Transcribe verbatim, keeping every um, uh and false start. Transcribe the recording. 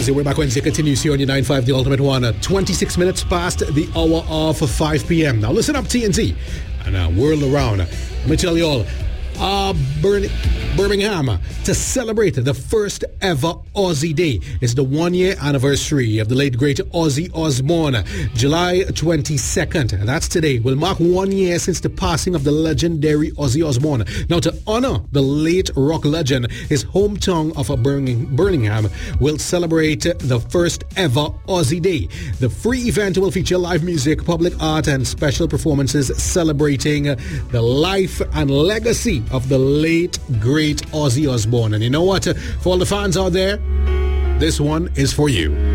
Wednesday. We're back Wednesday. Continues here on your nine five, The Ultimate One. Uh, twenty-six minutes past the hour of five p.m. Now listen up, T N T. And uh, whirl around. Let me tell you all. Uh, Burn- Birmingham to celebrate the first ever Aussie Day. It's the one year anniversary of the late great Ozzy Osbourne. July twenty-second, that's today, will mark one year since the passing of the legendary Ozzy Osbourne. Now, to honor the late rock legend, his hometown of Birmingham will celebrate the first ever Aussie Day. The free event will feature live music, public art, and special performances celebrating the life and legacy of the late great Ozzy Osbourne. And you know what? For all the fans out there, this one is for you.